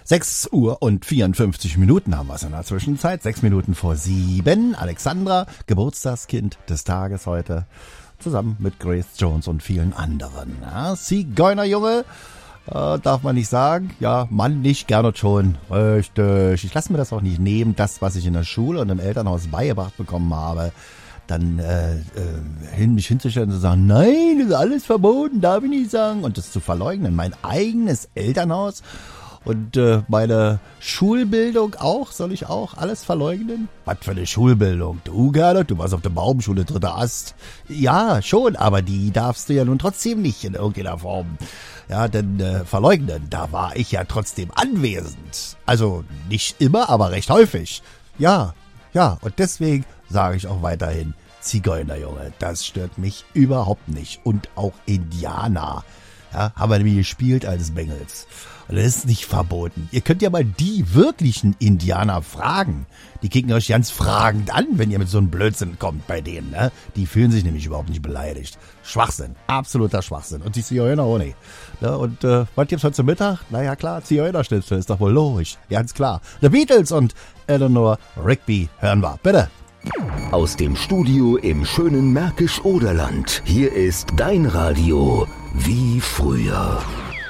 6 Uhr und 54 Minuten haben wir es in der Zwischenzeit. 6 Minuten vor 7. Alexandra, Geburtstagskind des Tages heute. Zusammen mit Grace Jones und vielen anderen. Ja, Zigeunerjunge, darf man nicht sagen. Ja, Mann nicht, gerne schon. Richtig. Ich lasse mir das auch nicht nehmen, das, was ich in der Schule und im Elternhaus beigebracht bekommen habe, dann mich hinzustellen und zu sagen, nein, das ist alles verboten, darf ich nicht sagen. Und das zu verleugnen. Mein eigenes Elternhaus und meine Schulbildung auch, soll ich auch alles verleugnen? Was für eine Schulbildung? Du, Gernot, du warst auf der Baumschule, 3. Ast. Ja, schon, aber die darfst du ja nun trotzdem nicht in irgendeiner Form. Ja, denn verleugnen, da war ich ja trotzdem anwesend. Also nicht immer, aber recht häufig. Ja, und deswegen sage ich auch weiterhin, Zigeunerjunge, das stört mich überhaupt nicht. Und auch Indianer, ja, haben wir nämlich gespielt als Bengels. Und das ist nicht verboten. Ihr könnt ja mal die wirklichen Indianer fragen. Die kicken euch ganz fragend an, wenn ihr mit so einem Blödsinn kommt bei denen. Ne? Die fühlen sich nämlich überhaupt nicht beleidigt. Schwachsinn, absoluter Schwachsinn. Und die Zigeuner auch nicht. Ne? Und was gibt's heute zum Mittag? Naja klar, Zigeunerschnitzel ist doch wohl logisch. Ganz klar. The Beatles und Eleanor Rigby hören wir. Bitte. Aus dem Studio im schönen Märkisch-Oderland. Hier ist dein Radio wie früher.